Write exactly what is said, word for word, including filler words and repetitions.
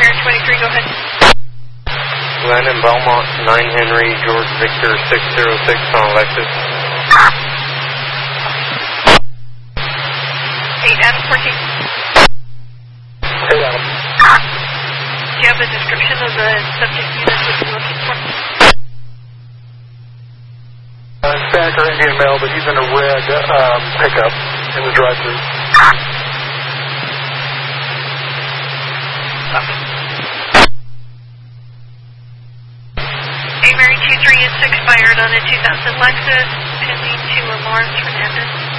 Mary twenty-three, go ahead. Glenn and Belmont, nine Henry, George Victor, six zero six on Lexus. eight Adam fourteen. Hey, Adam. Do you have a description of the subject unit that you're looking for? Uh, Hispanic or Indian male, but he's in a red um, pickup in the drive-thru. A Mary two three is expired on a two thousand Lexus, pending to Lawrence Fernandez.